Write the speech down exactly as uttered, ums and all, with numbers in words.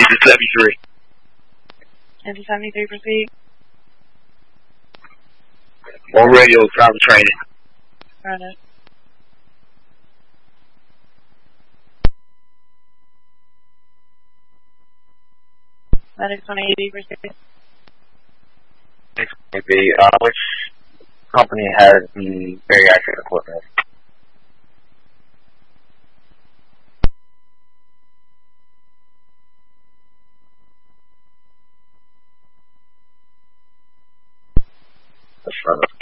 Engine seventy-three. Engine seventy-three, proceed. On radio, driver training. Run it. Medics on eighty, proceed. Next would be, uh, which company has the bariatric equipment? Affirmative.